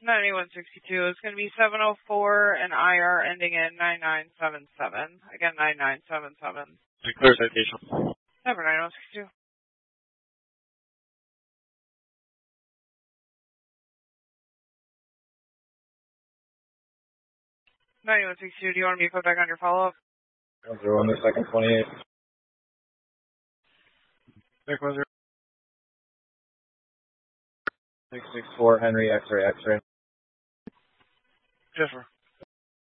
9162 is going to be 704 and IR ending in 9977. Again, 9977. Clear citation. Never 9162. Do you want to be put back on your follow-up? 101 to second 28. Vic 10. 664 Henry X-ray X-ray. Jennifer.